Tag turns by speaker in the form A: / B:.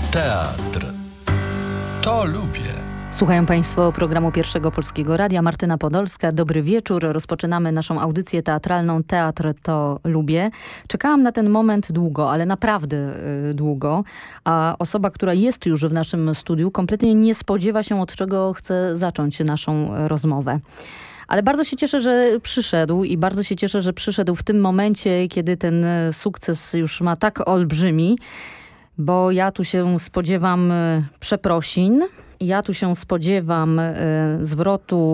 A: Teatr. To lubię.
B: Słuchają Państwo programu Pierwszego Polskiego Radia. Martyna Podolska. Dobry wieczór. Rozpoczynamy naszą audycję teatralną Teatr to lubię. Czekałam na ten moment długo, ale naprawdę długo. A osoba, która jest już w naszym studiu, kompletnie nie spodziewa się, od czego chce zacząć naszą rozmowę. Ale bardzo się cieszę, że przyszedł i bardzo się cieszę, że przyszedł w tym momencie, kiedy ten sukces już ma tak olbrzymi, bo ja tu się spodziewam przeprosin. Ja tu się spodziewam zwrotu